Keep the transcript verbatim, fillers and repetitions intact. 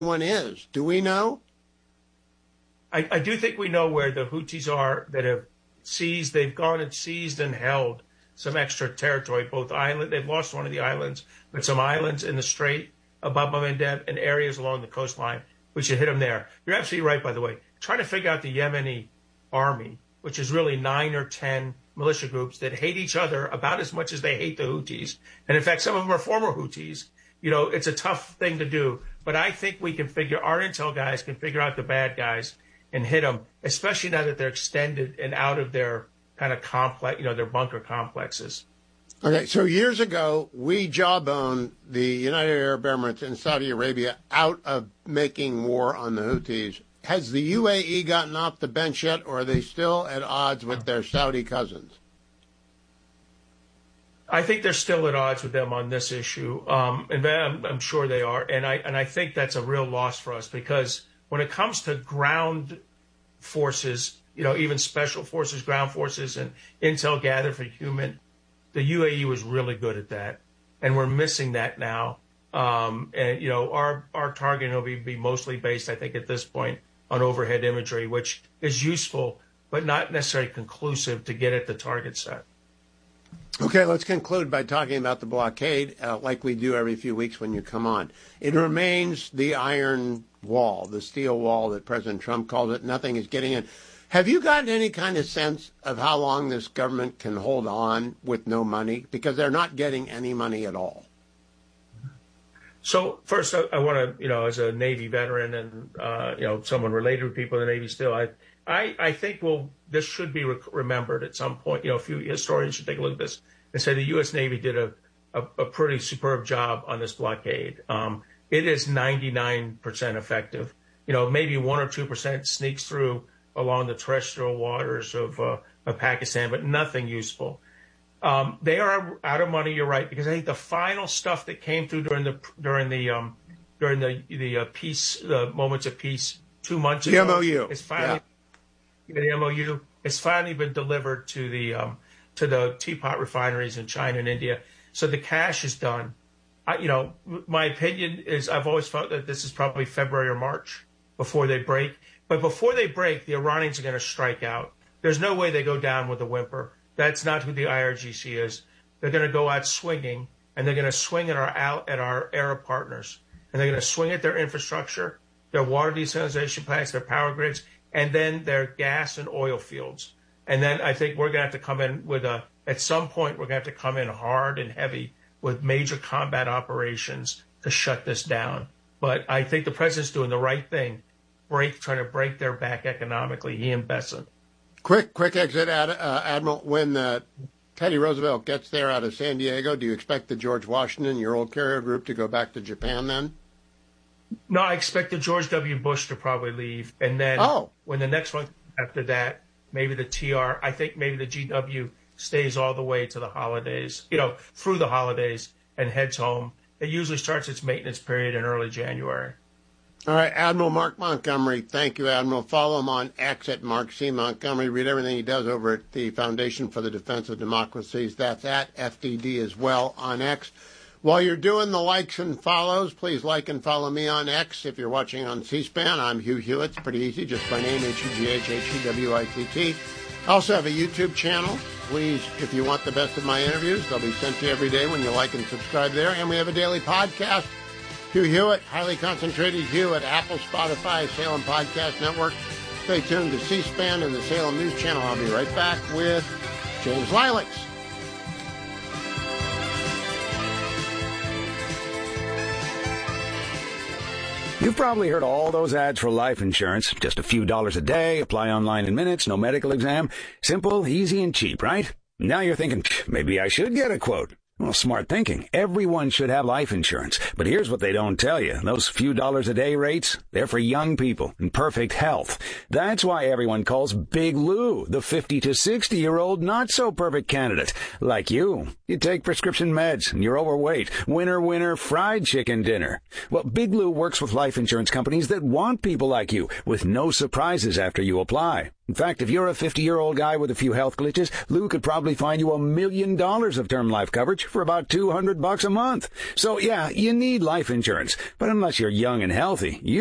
one is. Do we know? I, I do think we know where the Houthis are that have seized. They've gone and seized and held some extra territory, both island. They've lost one of the islands, but some islands in the Strait of Bab el-Mandeb and areas along the coastline. We should hit them there. You're absolutely right, by the way. Trying to figure out the Yemeni army, which is really nine or ten militia groups that hate each other about as much as they hate the Houthis. And in fact, some of them are former Houthis. You know, it's a tough thing to do. But I think we can figure, our intel guys can figure out the bad guys and hit them, especially now that they're extended and out of their kind of complex, you know, their bunker complexes. Okay, so years ago, we jawboned the United Arab Emirates and Saudi Arabia out of making war on the Houthis. Has the U A E gotten off the bench yet, or are they still at odds with their Saudi cousins? I think they're still at odds with them on this issue, um, and I'm, I'm sure they are. And I and I think that's a real loss for us, because when it comes to ground forces, you know, even special forces, ground forces, and intel gathered for human, the U A E was really good at that, and we're missing that now. Um, and you know, our our targeting will be, be mostly based, I think, at this point, on overhead imagery, which is useful but not necessarily conclusive to get at the target set. Okay, let's conclude by talking about the blockade, uh, like we do every few weeks when you come on. It remains the iron wall, the steel wall that President Trump calls it. Nothing is getting in. Have you gotten any kind of sense of how long this government can hold on with no money? Because they're not getting any money at all. So first, I, I want to, you know, as a Navy veteran and, uh, you know, someone related with people in the Navy still, I, I, I think, well, this should be re- remembered at some point. You know, a few historians should take a look at this and say the U S. Navy did a, a, a pretty superb job on this blockade. Um, it is ninety-nine percent effective. You know, maybe one or two percent sneaks through along the terrestrial waters of, uh, of Pakistan, but nothing useful. Um, they are out of money. You're right, because I think the final stuff that came through during the during the um, during the the uh, peace, the moments of peace, two months the ago, M O U, is finally yeah. the M O U has finally been delivered to the um, to the teapot refineries in China and India. So the cash is done. I, you know, my opinion is I've always felt that this is probably February or March before they break. But before they break, the Iranians are going to strike out. There's no way they go down with a whimper. That's not who the I R G C is. They're going to go out swinging, and they're going to swing at our at our Arab partners, and they're going to swing at their infrastructure, their water desalination plants, their power grids, and then their gas and oil fields. And then I think we're going to have to come in with a, at some point, we're going to have to come in hard and heavy with major combat operations to shut this down. But I think the president's doing the right thing, break, trying to break their back economically, he and Besant. Quick, quick exit, Ad, uh, Admiral. When uh, Teddy Roosevelt gets there out of San Diego, do you expect the George Washington, your old carrier group, to go back to Japan then? No, I expect the George W. Bush to probably leave. And then oh. when the next one after that, maybe the T R, I think maybe the G W stays all the way to the holidays, you know, through the holidays and heads home. It usually starts its maintenance period in early January. All right, Admiral Mark Montgomery. Thank you, Admiral. Follow him on X at Mark C. Montgomery. Read everything he does over at the Foundation for the Defense of Democracies. That's at F D D as well on X. While you're doing the likes and follows, please like and follow me on X. If you're watching on C-SPAN, I'm Hugh Hewitt. It's pretty easy. Just my name, H U G H H E W I T T. I also have a YouTube channel. Please, if you want the best of my interviews, they'll be sent to you every day when you like and subscribe there. And we have a daily podcast. Hugh Hewitt, highly concentrated Hugh at Apple, Spotify, Salem Podcast Network. Stay tuned to C-SPAN and the Salem News Channel. I'll be right back with James Lileks. You've probably heard all those ads for life insurance. Just a few dollars a day, apply online in minutes, no medical exam. Simple, easy, and cheap, right? Now you're thinking, maybe I should get a quote. Well, smart thinking. Everyone should have life insurance. But here's what they don't tell you. Those few dollars a day rates, they're for young people in perfect health. That's why everyone calls Big Lou the fifty to sixty-year-old not-so-perfect candidate. Like you. You take prescription meds and you're overweight. Winner, winner, fried chicken dinner. Well, Big Lou works with life insurance companies that want people like you with no surprises after you apply. In fact, if you're a fifty-year-old guy with a few health glitches, Lou could probably find you a million dollars of term life coverage for about two hundred bucks a month. So yeah, you need life insurance, but unless you're young and healthy, you